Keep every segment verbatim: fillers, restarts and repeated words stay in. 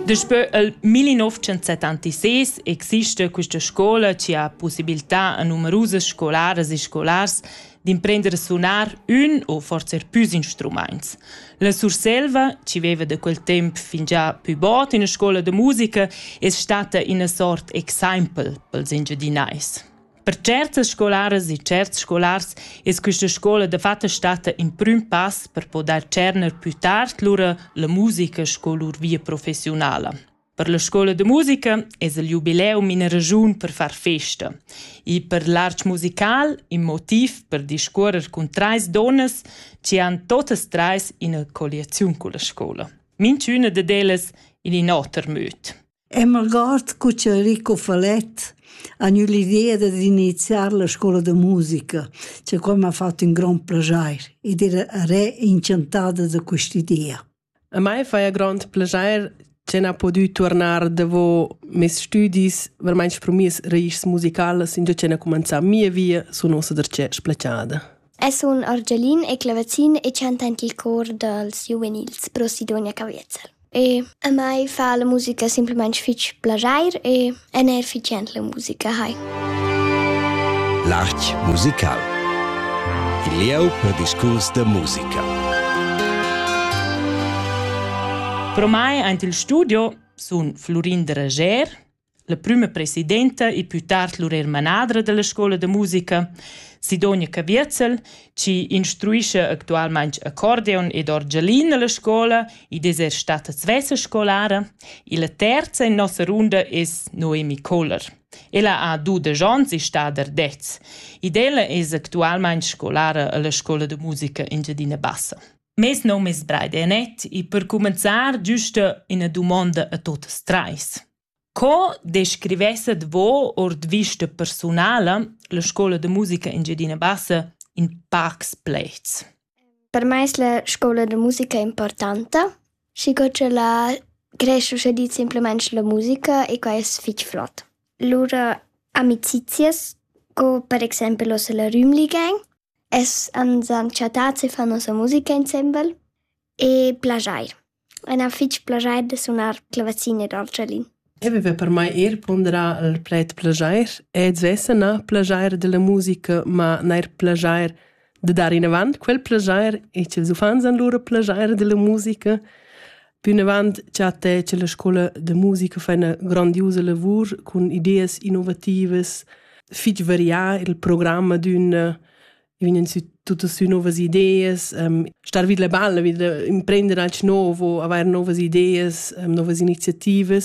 Dopo il millenovecentosettantasei esiste questa scuola che ha possibilità a numerose scolares e scolars di imprendere a suonar un o forse più strumenti. La Surselva, che aveva da quel tempo fin già più bot in una scuola di musica, è stata in una sorta esempio per gli ingegneris. Per certe scolares e certi scolars è questa scuola de fatto stata in primo passo per poter cernere più tardi loro la musica con loro via professionale. Per la scuola de musica è il jubileum una ragione per far festa. E per l'arte musicale un motivo per discorrere con tre donne che hanno tutte e tre una collezione con la scuola. Mince una di elles in un altro modo. E malgrado che Rico Fallet hanno l'idea di iniziare la scuola di musica, che come ha fatto un gran piacere ed era re incantata da questa idea. A me fa un grande piacere che non ho potuto tornare dopo i miei studi, veramente per me raici musicali, sin già che ho cominciato la mia via su nostra ricerca splacciata. E sono Argelin e Clavacin e canto anche il coro dels juvenils pro Sidonia Caviezel. E a me fa la musica semplicemente fitch piacere e è ne efficiente la musica. Hai. L'arte musicale. Il lieu per discorso de musica. Per me, anche il studio, sono Florin de Rager, la prima presidenta e più tardi l'urer manadra della scuola di musica, Sidonia Caviezel, che istruisce attualmente accordeon ed orgelin nella scuola ed è stata svessa scolara, e la terza in nostra ronda è Noemi Kohler. Ella ha due giorni e sta ad Ardez, ed ella è attualmente scolara alla scuola di musica in Giardina Bassa. Mes nome è Braide Anet e per cominciare giusto una domanda a tutte e tre. Co descrivesse di voi, or di vista personale, la scuola di musica in Giardina Bassa in Parks Place? Per me la scuola di musica è importante, perché la cresce di semplicemente la musica e che è fitch flott. Loro amicizie, come per esempio la Rümligang, es an san chatat se fanno sa musica insieme e plagiare. Una fitch plagiare de suonar clavacine ed orgelin. E vive per me er pondera il plet plagiare e zvessa na plagiare della musica, ma nair plagiare de dar in avant quel plagiare e che su fans an loro plagiare della musica. Più in avant c'è te che la scuola di musica fa una grandiosa lavoro con idee innovative, fitch variare il programma d'un vengono tutte su nuove idee, um, star vid la balla, vid imprendere altre nuove, avere nuove idee, um, nuove iniziative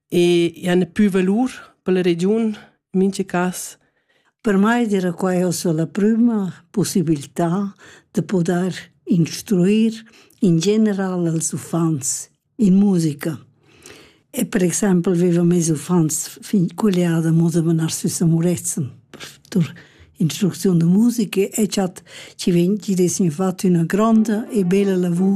e hanno più valore per la regione, in mince caso. Per me era questa la prima possibilità di poter istruire in generale gli ufans in musica. E per esempio, avevo messo ufans fin quelli a da moda manar su Samurezen, per istruzione di musica e ci abbiamo fatto una grande e bella lavoro